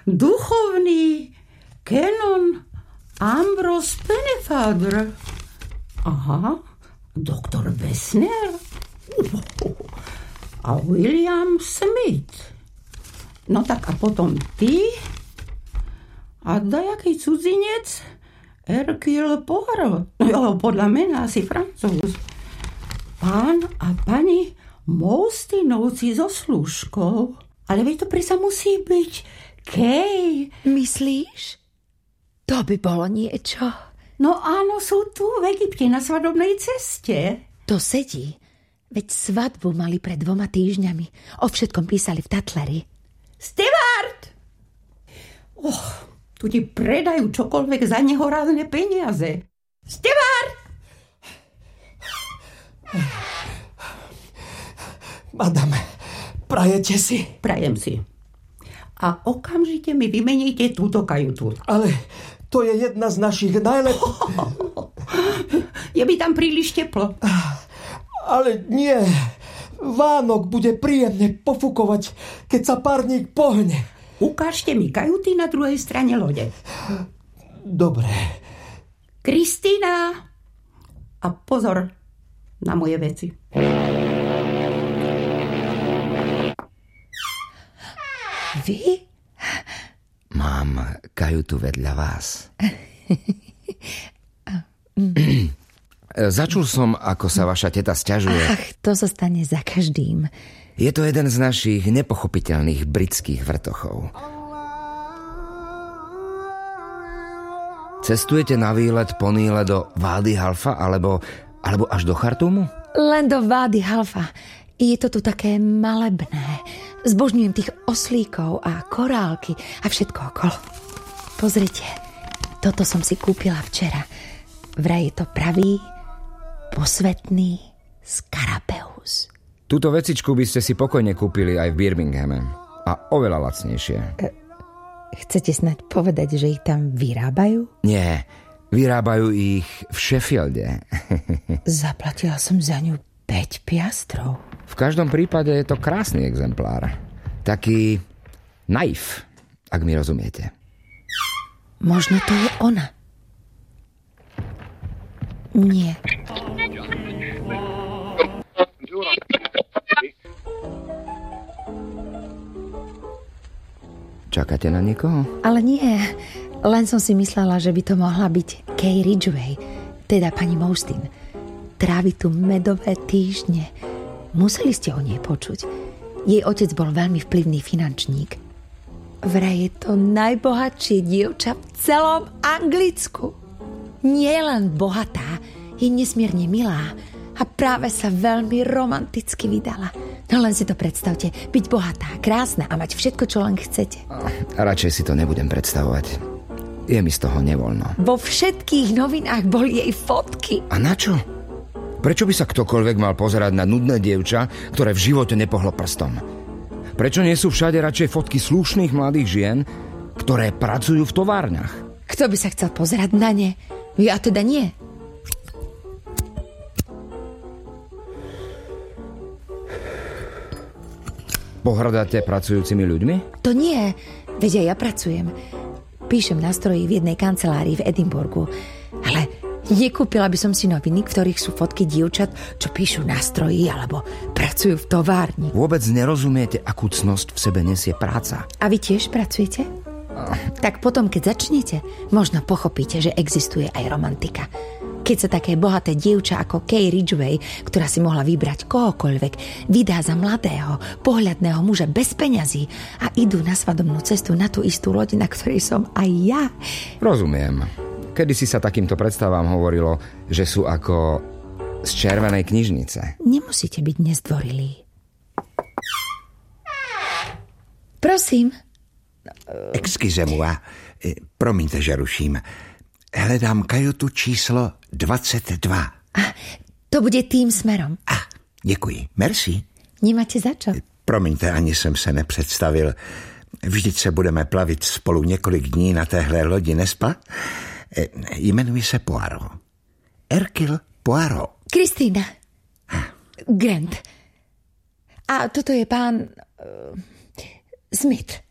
duchovný Canon Ambrose Pennefather. Aha, doktor Wessner a William Smith. No tak a potom ty a dajaký cudzinec Hercule Poirot. Jo, podľa mena asi Francúz. Pán a pani Moustinovci so slúžkou. Ale veď to presa musí byť Kay. Myslíš? To by bolo niečo. No áno, sú tu v Egypte na svadobnej ceste. To sedí. Veď svadbu mali pred 2 týždňami. O všetkom písali v Tatleri. Stewart! Tu ti predajú čokoľvek za nehorázne peniaze. Stewart! Madame, prajete si? Prajem si. A okamžite mi vymeníte túto kajutu. Ale to je jedna z našich najlepších... Je mi tam príliš teplo. Ale nie. Vánok bude príjemne pofúkovať, keď sa párnik pohne. Ukážte mi kajuty na druhej strane lode. Dobre. Kristína! A pozor na moje veci. Vy? Mám kajutu vedľa vás. Začul som, ako sa vaša teta sťažuje. Ach, to sa stane za každým. Je to jeden z našich nepochopiteľných britských vrtochov. Cestujete na výlet po Níle do Vády Halfa alebo až do Chartúmu? Len do Vády Halfa. Je to tu také malebné. Zbožňujem tých oslíkov a korálky a všetko okolo. Pozrite, toto som si kúpila včera. Vraj je to pravý, posvetný skarabeus. Túto vecičku by ste si pokojne kúpili aj v Birminghame. A oveľa lacnejšie. Chcete snad povedať, že ich tam vyrábajú? Nie, vyrábajú ich v Sheffielde. Zaplatila som za ňu 5 piastrov. V každom prípade je to krásny exemplár. Taký naif, ak mi rozumiete. Možno to je ona. Nie. Čakáte na niekoho? Ale nie. Len som si myslela, že by to mohla byť Kay Ridgway, teda pani Moustin. Trávi tu medové týždne. Museli ste o nej počuť. Jej otec bol veľmi vplyvný finančník. Vraj je to najbohatšie dievča v celom Anglicku. Nie len bohatá, je nesmierne milá a práve sa veľmi romanticky vydala. No len si to predstavte, byť bohatá, krásna a mať všetko, čo len chcete. Radšej si to nebudem predstavovať. Je mi z toho nevoľno. Vo všetkých novinách boli jej fotky. A na čo? Prečo by sa ktokoľvek mal pozerať na nudné dievča, ktoré v živote nepohlo prstom? Prečo nie sú všade radšej fotky slušných mladých žien, ktoré pracujú v továrniach? Kto by sa chcel pozerať na ne? Ja teda nie. Pohrdáte pracujúcimi ľuďmi? To nie, veď aj ja pracujem. Píšem na stroji v jednej kancelárii v Edinburgu. Ale nekúpila by som si noviny, v ktorých sú fotky dievčat, čo píšu na stroji alebo pracujú v továrni. Vôbec nerozumiete, akú cnosť v sebe nesie práca. A vy tiež pracujete? Tak potom, keď začnete, možno pochopíte, že existuje aj romantika. Keď sa také bohaté dievča ako Kay Ridgway, ktorá si mohla vybrať kohokoľvek, vydá za mladého, pohľadného muža bez peňazí a idú na svadobnú cestu na tú istú loď, na ktorej som aj ja. Rozumiem. Kedysi sa takýmto predstavám hovorilo, že sú ako z červenej knižnice. Nemusíte byť nezdvorilí. Prosím. Excusez-moi, promiňte, že ruším. Hledám kajutu číslo 22. To bude tým smerom. Děkuji. Merci. Nemáte za čo? Promiňte, ani jsem se nepředstavil. Vždyť se budeme plavit spolu několik dní na téhle lodi, nespa? Jmenuji se Poirot. Hercule Poirot. Kristína. Grant. A toto je pán Smith.